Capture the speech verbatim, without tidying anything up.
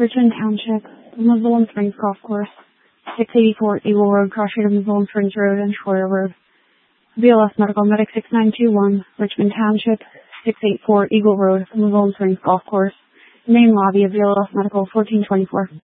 Richmond Township, Missoula Springs Golf Course, six eighty-four Eagle Road, cross street of Missoula Springs Road and Schroyer Road. B L S Medical, Medic six nine two one, Richmond Township, six eighty-four Eagle Road, Missoula Springs Golf Course. Main lobby of B L S Medical, fourteen twenty-four.